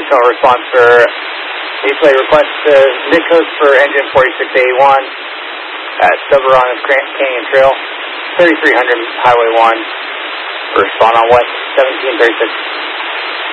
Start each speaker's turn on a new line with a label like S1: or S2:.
S1: additional response for HOA request to NITCOs for engine 4681 at Silverana's Grand Canyon Trail, 3300 Highway 1. Respond on what? 1736.